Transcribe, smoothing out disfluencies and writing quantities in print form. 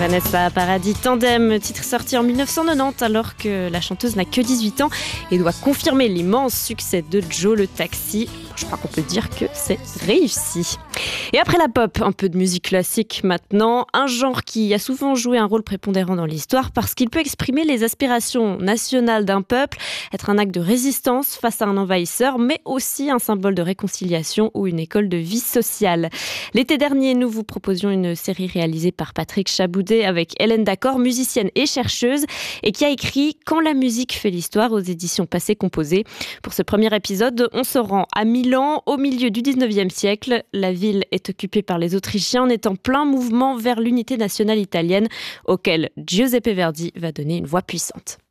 Vanessa Paradis, Tandem, titre sorti en 1990 alors que la chanteuse n'a que 18 ans et doit confirmer l'immense succès de Joe le Taxi. Je crois qu'on peut dire que c'est réussi. Et après la pop, un peu de musique classique maintenant, un genre qui a souvent joué un rôle prépondérant dans l'histoire parce qu'il peut exprimer les aspirations nationales d'un peuple, être un acte de résistance face à un envahisseur, mais aussi un symbole de réconciliation ou une école de vie sociale. L'été dernier, nous vous proposions une série réalisée par Patrick Chaboudet avec Hélène Dacor, musicienne et chercheuse, et qui a écrit « Quand la musique fait l'histoire » aux éditions Passé Composé. Pour ce premier épisode, on se rend à Milan, au milieu du 19e siècle. La ville est occupée par les Autrichiens, en étant plein mouvement vers l'unité nationale italienne, auquel Giuseppe Verdi va donner une voix puissante.